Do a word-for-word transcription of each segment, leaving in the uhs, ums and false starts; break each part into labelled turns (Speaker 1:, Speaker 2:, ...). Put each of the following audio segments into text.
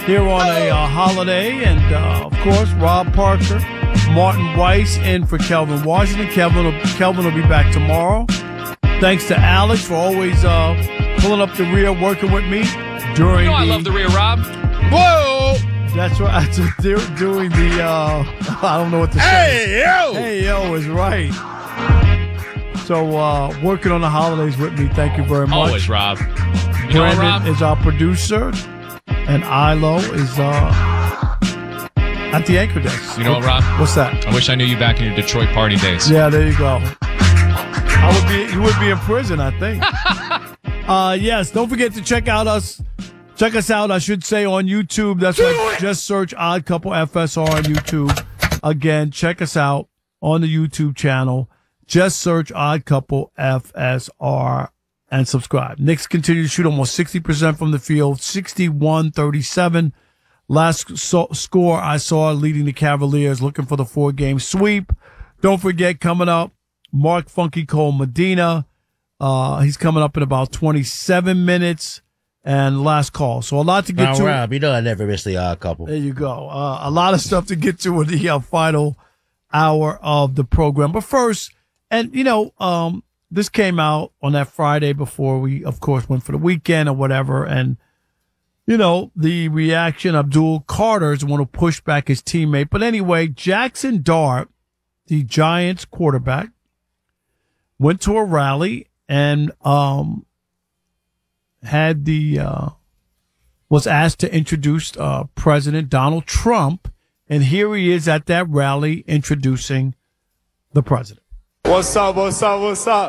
Speaker 1: here on a uh, holiday. And, uh, of course, Rob Parker, Martin Weiss in for Kelvin Washington. Kelvin will, Kelvin will be back tomorrow. Thanks to Alex for always uh, pulling up the rear, working with me during
Speaker 2: You know
Speaker 1: the,
Speaker 2: I love the rear, Rob.
Speaker 3: Whoa!
Speaker 1: That's right. Doing the, uh, I don't know what to say.
Speaker 3: Hey, yo!
Speaker 1: Hey, yo is right. So, uh, working on the holidays with me. Thank you very much.
Speaker 2: Always, Rob. You know what,
Speaker 1: Brandon
Speaker 2: Rob?
Speaker 1: is our producer, and Ilo is uh, at the anchor desk.
Speaker 2: You know what, Rob?
Speaker 1: What's that?
Speaker 2: I wish I knew you back in your Detroit party days.
Speaker 1: Yeah, there you go. I would be. You would be in prison, I think. uh, yes. Don't forget to check out us. Check us out, I should say, on YouTube. That's right. Just search Odd Couple F S R on YouTube. Again, check us out on the YouTube channel. Just search Odd Couple F S R and subscribe. Knicks continue to shoot almost sixty percent from the field, sixty-one thirty-seven. Last so- score I saw leading the Cavaliers, looking for the four-game sweep. Don't forget, coming up, Mark Funky Cole Medina. Uh, he's coming up in about twenty-seven minutes. And last call. So a lot to get
Speaker 3: now,
Speaker 1: to.
Speaker 3: Rob, you know I never miss the Odd Couple.
Speaker 1: There you go. Uh, a lot of stuff to get to in the uh, final hour of the program. But first, and, you know, um, this came out on that Friday before we, of course, went for the weekend or whatever. And, you know, the reaction, Abdul Carter is the one who pushed back his teammate. But anyway, Jackson Dart, the Giants quarterback, went to a rally and, um, had the uh, was asked to introduce uh, President Donald Trump, and here he is at that rally introducing the president.
Speaker 4: What's up? What's up? What's up?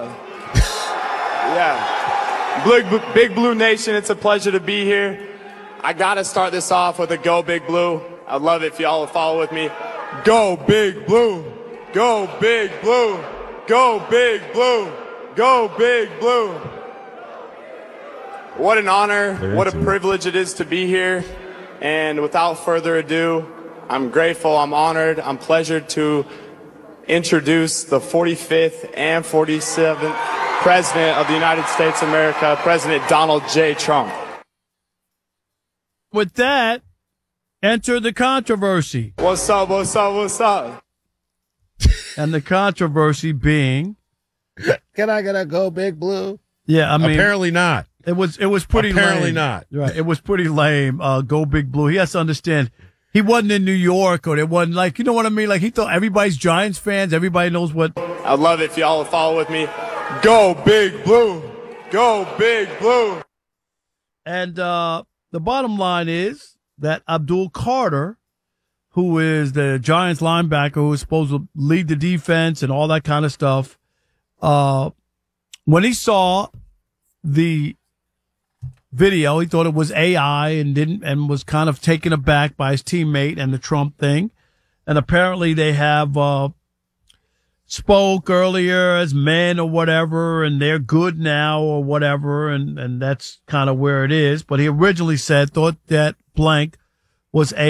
Speaker 4: Yeah, Big, Big Blue Nation, it's a pleasure to be here. I gotta start this off with a Go Big Blue. I'd love it if y'all would follow with me. Go Big Blue. Go Big Blue. Go Big Blue. Go Big Blue. What an honor, what a privilege it is to be here. And without further ado, I'm grateful, I'm honored, I'm pleasured to introduce the forty-fifth and forty-seventh President of the United States of America, President Donald J. Trump.
Speaker 1: With that, enter the controversy.
Speaker 4: What's up, what's up, what's up?
Speaker 1: And the controversy being...
Speaker 3: Can I get a Go Big Blue?
Speaker 1: Yeah, I mean...
Speaker 3: Apparently not.
Speaker 1: It was it was pretty
Speaker 3: Apparently
Speaker 1: lame.
Speaker 3: not.
Speaker 1: Right. It was pretty lame. Uh, Go Big Blue. He has to understand he wasn't in New York, or it wasn't like, you know what I mean? Like, he thought everybody's Giants fans. Everybody knows what.
Speaker 4: I'd love it if y'all would follow with me. Go Big Blue. Go Big Blue.
Speaker 1: And uh, the bottom line is that Abdul Carter, who is the Giants linebacker who is supposed to lead the defense and all that kind of stuff, uh, when he saw the video, he thought it was A I and didn't, and was kind of taken aback by his teammate and the Trump thing. And apparently they have, uh, spoke earlier as men or whatever, and they're good now or whatever. And, and that's kind of where it is. But he originally said, thought that blank was A I.